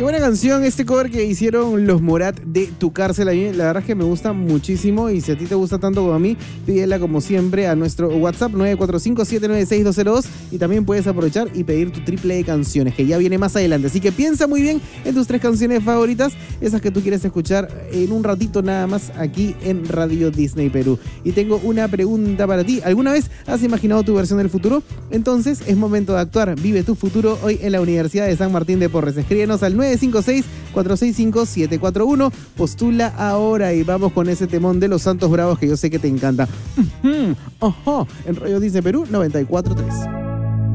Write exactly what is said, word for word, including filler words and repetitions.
Qué buena canción este cover que hicieron los Morat de Tu Cárcel. A mí la verdad es que me gusta muchísimo y si a ti te gusta tanto como a mí, pídela como siempre a nuestro WhatsApp nueve cuatro cinco, siete nueve seis, dos cero dos y también puedes aprovechar y pedir tu triple de canciones que ya viene más adelante. Así que piensa muy bien en tus tres canciones favoritas, esas que tú quieres escuchar en un ratito nada más aquí en Radio Disney Perú. Y tengo una pregunta para ti. ¿Alguna vez has imaginado tu versión del futuro? Entonces es momento de actuar. Vive tu futuro hoy en la Universidad de San Martín de Porres. Escríbenos al nueve cinco seis, cuatro seis cinco, siete cuatro uno. Postula ahora y vamos con ese temón de los Santos Bravos que yo sé que te encanta. Uh-huh. Ojo, en Radio Disney Perú noventa y cuatro punto tres.